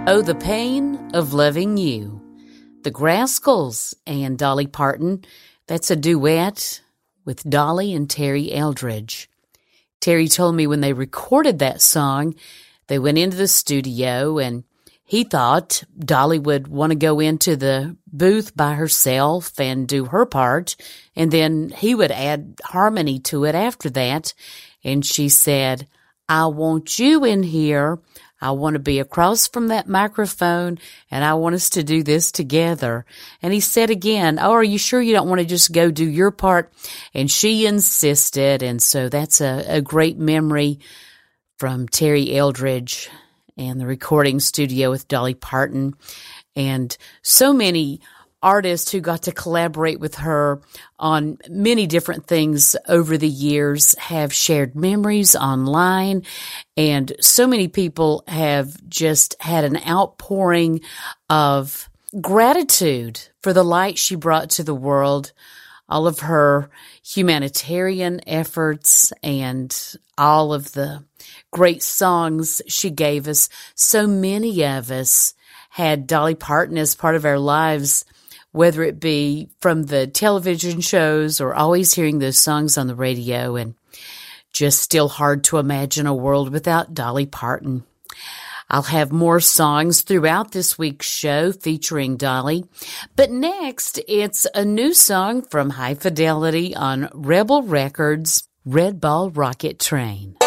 Oh, the Pain of Loving You. The Grascals and Dolly Parton. That's a duet with Dolly and Terry Eldridge. Terry told me when they recorded that song, they went into the studio and he thought Dolly would want to go into the booth by herself and do her part, and then he would add harmony to it after that. And she said, I want you in here. I want to be across from that microphone, and I want us to do this together. And he said again, oh, are you sure you don't want to just go do your part? And she insisted, and so that's a great memory from Terry Eldridge and the recording studio with Dolly Parton. And so many artists who got to collaborate with her on many different things over the years have shared memories online, and so many people have just had an outpouring of gratitude for the light she brought to the world, all of her humanitarian efforts, and all of the great songs she gave us. So many of us had Dolly Parton as part of our lives, whether it be from the television shows or always hearing those songs on the radio, and just still hard to imagine a world without Dolly Parton. I'll have more songs throughout this week's show featuring Dolly, but next it's a new song from High Fidelity on Rebel Records, Red Ball Rocket Train.